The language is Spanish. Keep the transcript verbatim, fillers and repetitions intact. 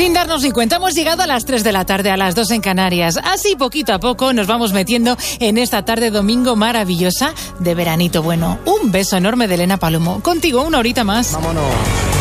Sin darnos ni cuenta, hemos llegado a las tres de la tarde, a las dos en Canarias. Así, poquito a poco, nos vamos metiendo en esta tarde domingo maravillosa de veranito bueno. Un beso enorme de Elena Palomo. Contigo una horita más. Vámonos.